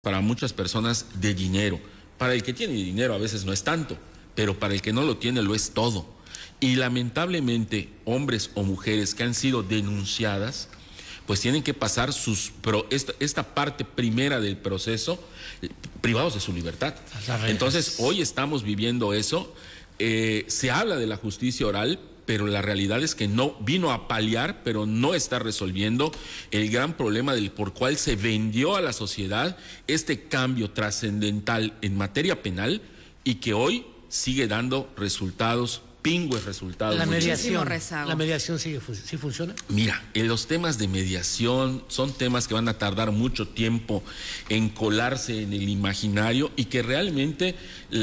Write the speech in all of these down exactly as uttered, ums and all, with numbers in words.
para muchas personas de dinero. Para el que tiene dinero a veces no es tanto, pero para el que no lo tiene lo es todo. Y lamentablemente hombres o mujeres que han sido denunciadas, pues tienen que pasar sus pro, esta, esta parte primera del proceso privados de su libertad. Entonces hoy estamos viviendo eso. Eh, se habla de la justicia oral, pero la realidad es que no vino a paliar, pero no está resolviendo el gran problema del por cual se vendió a la sociedad este cambio trascendental en materia penal y que hoy sigue dando resultados, pingües resultados. La mediación, la mediación sigue, ¿sí funciona? Mira, en los temas de mediación son temas que van a tardar mucho tiempo en colarse en el imaginario y que realmente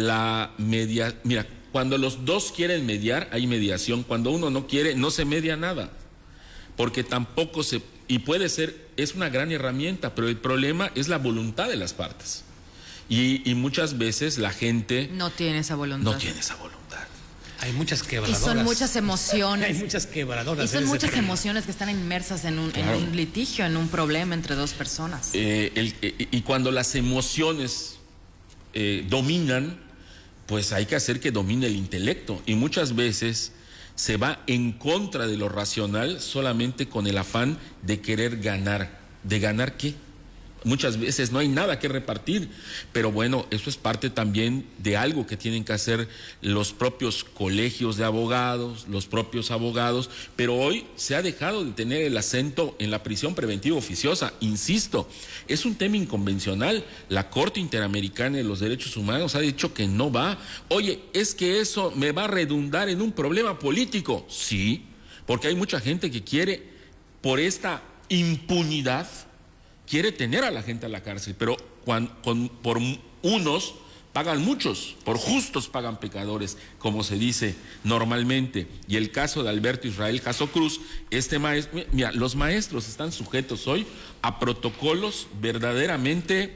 la media, mira, cuando los dos quieren mediar, hay mediación. Cuando uno no quiere, no se media nada. Porque tampoco se... Y puede ser, es una gran herramienta, pero el problema es la voluntad de las partes. Y, y muchas veces la gente... No tiene esa voluntad. No tiene esa voluntad. Hay muchas quebradoras. Y son muchas emociones. Hay muchas quebradoras. Y son muchas emociones que están inmersas en un, claro. en un litigio, en un problema entre dos personas. Eh, el, eh, y cuando las emociones eh, dominan, pues hay que hacer que domine el intelecto, y muchas veces se va en contra de lo racional solamente con el afán de querer ganar. ¿De ganar qué? Muchas veces no hay nada que repartir, pero bueno, eso es parte también de algo que tienen que hacer los propios colegios de abogados, los propios abogados, pero hoy se ha dejado de tener el acento en la prisión preventiva oficiosa. Insisto, es un tema inconvencional. La Corte Interamericana de los Derechos Humanos ha dicho que no va. Oye, ¿es que eso me va a redundar en un problema político? Sí, porque hay mucha gente que quiere, por esta impunidad, quiere tener a la gente a la cárcel, pero cuando, con, por unos pagan muchos, por justos pagan pecadores, como se dice normalmente. Y el caso de Alberto Israel Jasso Cruz, este maestro, mira, los maestros están sujetos hoy a protocolos verdaderamente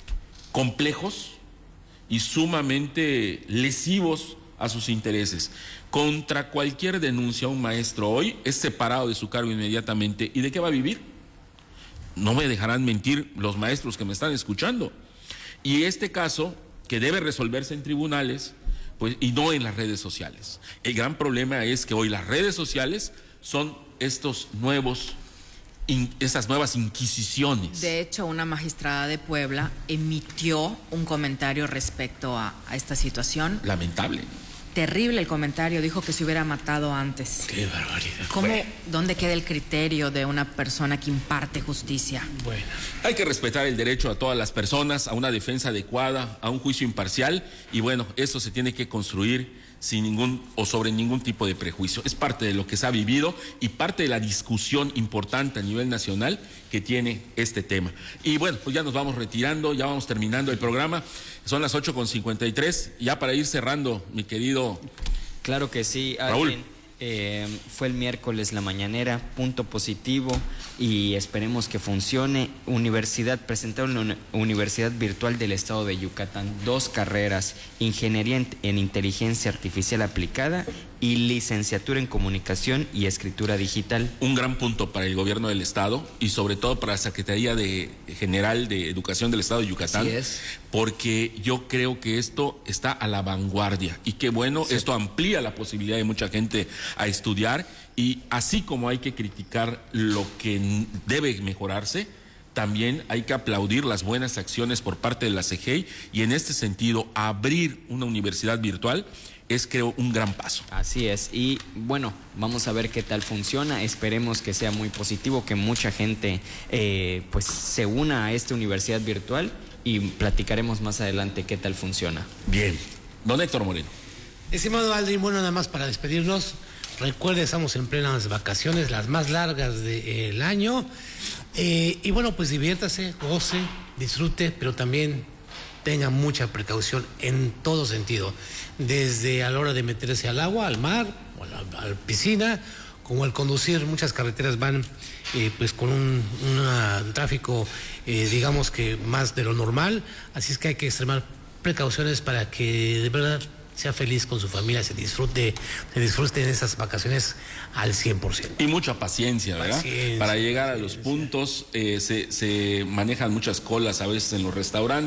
complejos y sumamente lesivos a sus intereses. Contra cualquier denuncia, un maestro hoy es separado de su cargo inmediatamente. ¿Y de qué va a vivir? No me dejarán mentir los maestros que me están escuchando. Y este caso, que debe resolverse en tribunales, pues, y no en las redes sociales. El gran problema es que hoy las redes sociales son estos nuevos, in, estas nuevas inquisiciones. De hecho, una magistrada de Puebla emitió un comentario respecto a, a esta situación. Lamentable. Terrible el comentario, dijo que se hubiera matado antes. ¡Qué barbaridad! ¿Cómo, dónde queda el criterio de una persona que imparte justicia? Bueno, hay que respetar el derecho a todas las personas, a una defensa adecuada, a un juicio imparcial, y bueno, eso se tiene que construir sin ningún o sobre ningún tipo de prejuicio. Es parte de lo que se ha vivido y parte de la discusión importante a nivel nacional que tiene este tema. Y bueno, pues ya nos vamos retirando, ya vamos terminando el programa. Son las ocho con cincuenta y tres, ya para ir cerrando, mi querido... Claro que sí, Raúl. Alguien, eh, fue el miércoles la mañanera, punto positivo, y esperemos que funcione. Universidad, presentaron una Universidad Virtual del Estado de Yucatán, dos carreras, Ingeniería en, en Inteligencia Artificial Aplicada y Licenciatura en Comunicación y Escritura Digital. Un gran punto para el gobierno del Estado y sobre todo para la Secretaría de, General de Educación del Estado de Yucatán. Así es. Porque yo creo que esto está a la vanguardia y qué bueno, sí. Esto amplía la posibilidad de mucha gente a estudiar, y así como hay que criticar lo que debe mejorarse, también hay que aplaudir las buenas acciones por parte de la C G I, y en este sentido abrir una universidad virtual es, creo, un gran paso. Así es, y bueno, vamos a ver qué tal funciona. Esperemos que sea muy positivo, que mucha gente eh, pues se una a esta universidad virtual, y platicaremos más adelante qué tal funciona. Bien, don Héctor Moreno. Estimado Aldrin, bueno, nada más para despedirnos, recuerde, estamos en plenas vacaciones, las más largas del año, eh, y bueno, pues diviértase, goce, disfrute, pero también tenga mucha precaución en todo sentido, desde a la hora de meterse al agua, al mar, o a la, a la piscina, como al conducir. Muchas carreteras van eh, pues con un una, un tráfico, eh, digamos que más de lo normal, así es que hay que extremar precauciones para que de verdad sea feliz con su familia, se disfrute, se disfruten esas vacaciones al cien por ciento. Y mucha paciencia, ¿verdad? Paciencia, Para llegar a los paciencia. puntos, eh, se, se manejan muchas colas a veces en los restaurantes.